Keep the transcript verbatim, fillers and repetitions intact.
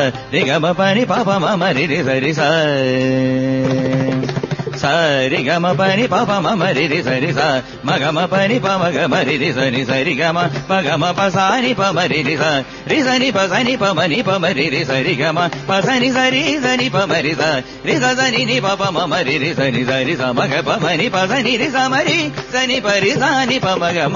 రి గమ పని పాప మమ రి రి సరి స సరి గమ పని పాప మమ రి రి సరి స మగమ పని ప మగమ రి రి సని సరి గమ పగమ పసాని పమ రి రి స రి సని పసని పమని పమ రి రి సరి గమ పసని సరి సని పమ రి స రి స సని ని ప మమ రి రి సని సరి స మగ పమని పసని రి స మరి సని పరి సాని ప మగ